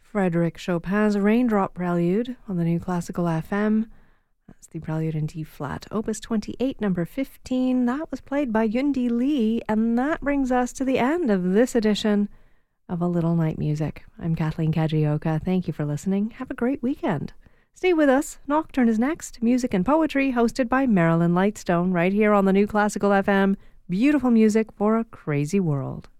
Frédéric Chopin's Raindrop Prelude on the New Classical FM. That's the Prelude in D-flat, Opus 28, number 15. That was played by Yundi Lee, and that brings us to the end of this edition of A Little Night Music. I'm Kathleen Kajioka. Thank you for listening. Have a great weekend. Stay with us. Nocturne is next. Music and Poetry, hosted by Marilyn Lightstone, right here on the New Classical FM. Beautiful music for a crazy world.